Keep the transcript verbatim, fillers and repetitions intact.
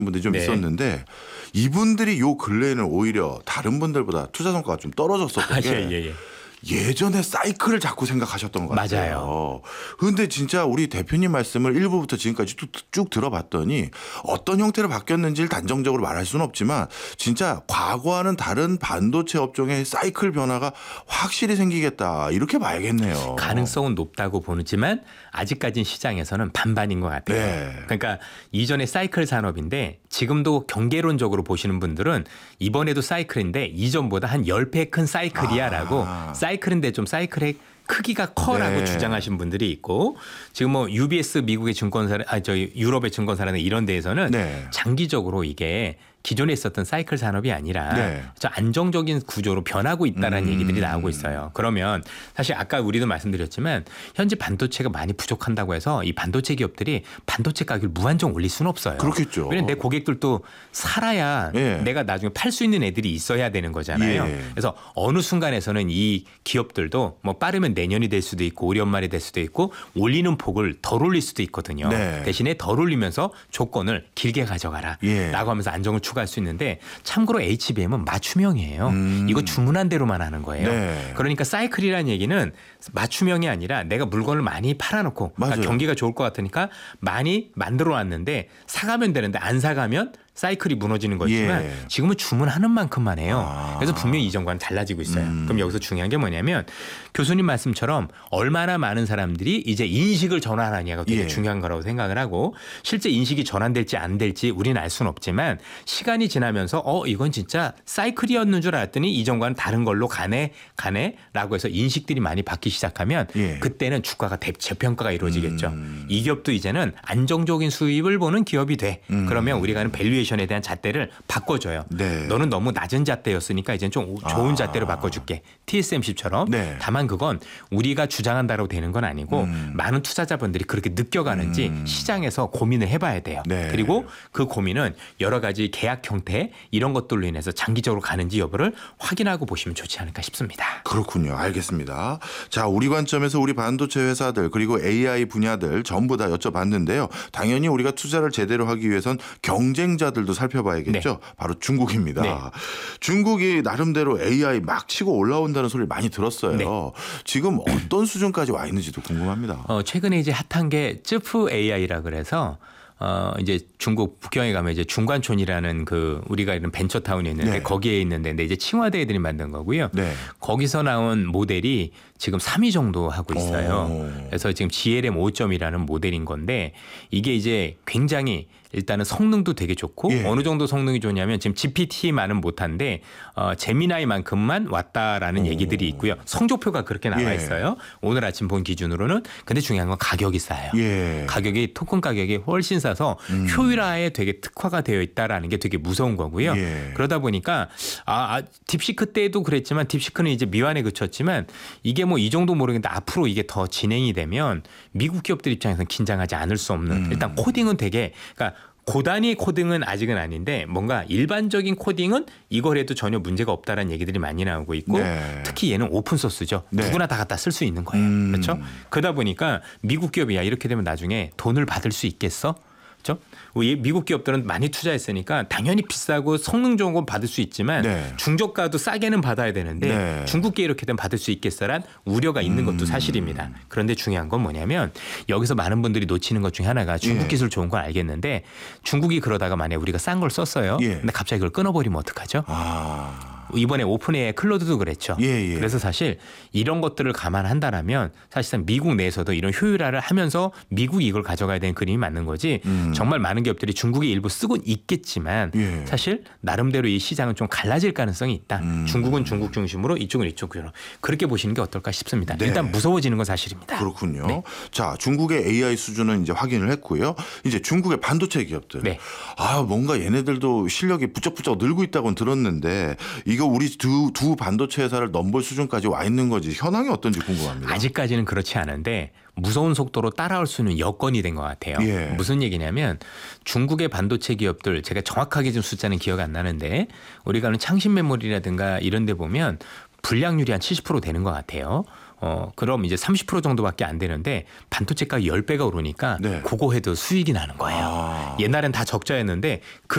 분들이 좀 네. 있었는데 이분들이 요 근래에는 오히려 다른 분들보다 투자 성과가 좀 떨어졌었던 아, 게 예, 예, 예. 예전에 사이클을 자꾸 생각하셨던 것 같아요. 맞아요. 그런데 진짜 우리 대표님 말씀을 일부부터 지금까지 쭉, 쭉 들어봤더니 어떤 형태로 바뀌었는지를 단정적으로 말할 수는 없지만 진짜 과거와는 다른 반도체 업종의 사이클 변화가 확실히 생기겠다 이렇게 봐야겠네요. 가능성은 높다고 보지만 아직까지는 시장에서는 반반인 것 같아요. 네. 그러니까 이전에 사이클 산업인데 지금도 경계론적으로 보시는 분들은 이번에도 사이클인데 이전보다 한 십 배 큰 사이클이야라고 아. 사이클인데 좀 사이클의 크기가 커라고 네. 주장하신 분들이 있고 지금 뭐 유비에스 미국의 증권사, 아 저희 유럽의 증권사라는 이런 데에서는 네. 장기적으로 이게 기존에 있었던 사이클 산업이 아니라 네. 저 안정적인 구조로 변하고 있다는 음. 얘기들이 나오고 있어요. 그러면 사실 아까 우리도 말씀드렸지만 현재 반도체가 많이 부족한다고 해서 이 반도체 기업들이 반도체 가격을 무한정 올릴 수는 없어요. 그렇겠죠. 왜냐면 내 고객들도 살아야 예. 내가 나중에 팔 수 있는 애들이 있어야 되는 거잖아요. 예. 그래서 어느 순간에서는 이 기업들도 뭐 빠르면 내년이 될 수도 있고 올 연말이 될 수도 있고 올리는 폭을 덜 올릴 수도 있거든요. 네. 대신에 덜 올리면서 조건을 길게 가져가라 예. 라고 하면서 안정을 추가할 수 있는데 참고로 에이치비엠은 맞춤형이에요. 음. 이거 주문한 대로만 하는 거예요. 네. 그러니까 사이클이라는 얘기는 맞춤형이 아니라 내가 물건을 많이 팔아놓고 그러니까 맞아요. 경기가 좋을 것 같으니까 많이 만들어 놨는데 사가면 되는데 안 사가면 사이클이 무너지는 거지만 예. 지금은 주문하는 만큼만 해요. 아. 그래서 분명히 이전과는 달라지고 있어요. 음. 그럼 여기서 중요한 게 뭐냐면 교수님 말씀처럼 얼마나 많은 사람들이 이제 인식을 전환하냐가 되게 예. 중요한 거라고 생각을 하고 실제 인식이 전환될지 안 될지 우리는 알 수는 없지만 시간이 지나면서 어 이건 진짜 사이클이었는 줄 알았더니 이전과는 다른 걸로 가네 가네 라고 해서 인식들이 많이 바뀌기 시작하면 예. 그때는 주가가 대- 재평가가 이루어지겠죠. 음. 이 기업도 이제는 안정적인 수입을 보는 기업이 돼. 음. 그러면 우리가 하는 밸류에이션에 대한 잣대를 바꿔줘요. 네. 너는 너무 낮은 잣대였으니까 이제는 좀 좋은 아. 잣대로 바꿔줄게. 티에스엠씨처럼. 네. 다만 그건 우리가 주장한다고 되는 건 아니고 음. 많은 투자자분들이 그렇게 느껴가는지 음. 시장에서 고민을 해봐야 돼요. 네. 그리고 그 고민은 여러 가지 계약 형태 이런 것들로 인해서 장기적으로 가는지 여부를 확인하고 보시면 좋지 않을까 싶습니다. 그렇군요. 알겠습니다. 자, 우리 관점에서 우리 반도체 회사들 그리고 에이아이 분야들 전부 다 여쭤봤는데요. 당연히 우리가 투자를 제대로 하기 위해선 경쟁자들도 살펴봐야겠죠. 바로 중국입니다. 네. 중국이 나름대로 에이아이 막 치고 올라온다는 소리를 많이 들었어요. 네. 지금 어떤 수준까지 와 있는지도 궁금합니다. 어, 최근에 이제 핫한 게 쯔프 에이아이라 그래서 어, 이제 중국 북경에 가면 이제 중관촌이라는 그 우리가 이런 벤처타운이 있는데 네. 거기에 있는데 근데 이제 칭화대 애들이 만든 거고요. 네. 거기서 나온 모델이 지금 삼 위 정도 하고 있어요. 오. 그래서 지금 지엘엠 오 점이라는 모델인 건데 이게 이제 굉장히 일단은 성능도 되게 좋고 예. 어느 정도 성능이 좋냐면 지금 지피티만은 못한데 어, 제미나이만큼만 왔다라는 오. 얘기들이 있고요. 성적표가 그렇게 나와 예. 있어요. 오늘 아침 본 기준으로는. 근데 중요한 건 가격이 싸요. 예. 가격이 토큰 가격이 훨씬 싸서 음. 효율화에 되게 특화가 되어 있다라는 게 되게 무서운 거고요. 예. 그러다 보니까 아, 아 딥시크 때도 그랬지만 딥시크는 이제 미완에 그쳤지만 이게 뭐 이 정도 모르겠는데 앞으로 이게 더 진행이 되면 미국 기업들 입장에서는 긴장하지 않을 수 없는 음. 일단 코딩은 되게 그러니까 고단위 코딩은 아직은 아닌데 뭔가 일반적인 코딩은 이걸 해도 전혀 문제가 없다라는 얘기들이 많이 나오고 있고 네. 특히 얘는 오픈 소스죠. 네. 누구나 다 갖다 쓸 수 있는 거예요. 음. 그렇죠? 그러다 보니까 미국 기업이 야 이렇게 되면 나중에 돈을 받을 수 있겠어? 그렇죠? 미국 기업들은 많이 투자했으니까 당연히 비싸고 성능 좋은 건 받을 수 있지만 네. 중저가도 싸게는 받아야 되는데 네. 중국계 이렇게 되면 받을 수 있겠어란 우려가 있는 것도 사실입니다. 그런데 중요한 건 뭐냐면 여기서 많은 분들이 놓치는 것 중에 하나가 중국 예. 기술 좋은 건 알겠는데 중국이 그러다가 만약에 우리가 싼 걸 썼어요. 예. 근데 갑자기 그걸 끊어버리면 어떡하죠? 아. 이번에 오픈에이아이 클로드도 그랬죠. 예, 예. 그래서 사실 이런 것들을 감안한다라면 사실상 미국 내에서도 이런 효율화를 하면서 미국이 이걸 가져가야 되는 그림이 맞는 거지. 음. 정말 많은 기업들이 중국에 일부 쓰고 있겠지만 예. 사실 나름대로 이 시장은 좀 갈라질 가능성이 있다. 음. 중국은 중국 중심으로 이쪽은 이쪽 중심으로 그렇게 보시는 게 어떨까 싶습니다. 네. 일단 무서워지는 건 사실입니다. 그렇군요. 네. 자, 중국의 에이아이 수준은 이제 확인을 했고요. 이제 중국의 반도체 기업들. 네. 아, 뭔가 얘네들도 실력이 부쩍부쩍 늘고 있다고는 들었는데 이거 우리 두, 두 반도체 회사를 넘볼 수준까지 와 있는 거지 현황이 어떤지 궁금합니다. 아직까지는 그렇지 않은데 무서운 속도로 따라올 수 있는 여건이 된 것 같아요. 예. 무슨 얘기냐면 중국의 반도체 기업들 제가 정확하게 좀 숫자는 기억 안 나는데 우리가 하는 창신 메모리라든가 이런 데 보면 불량률이 한 칠십 퍼센트 되는 것 같아요. 어 그럼 이제 삼십 퍼센트 정도밖에 안 되는데 반도체 가격 십 배가 오르니까 네. 그거 해도 수익이 나는 거예요. 아. 옛날엔 다 적자였는데